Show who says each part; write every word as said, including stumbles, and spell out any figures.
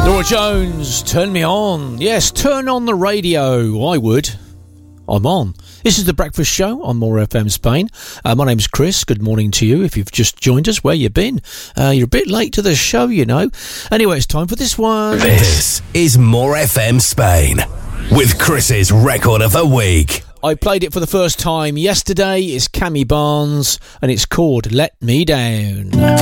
Speaker 1: Laura Jones, turn me on. Yes, turn on the radio. I would. I'm on. This is The Breakfast Show on More F M Spain. Uh, my name's Chris. Good morning to you. If you've just joined us, where you been? Uh, you're a bit late to the show, you know. Anyway, it's time for this one.
Speaker 2: This is More F M Spain with Chris's Record of the Week.
Speaker 1: I played it for the first time yesterday. It's Cammy Barnes, and it's called Let Me Down.